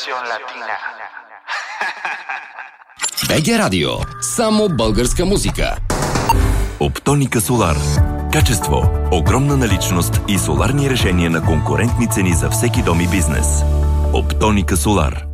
Generación Latina. БГ Радио. Само българска музика. Оптоника Солар. Качество, огромна наличност и соларни решения на конкурентни цени за всеки дом и бизнес. Оптоника Солар.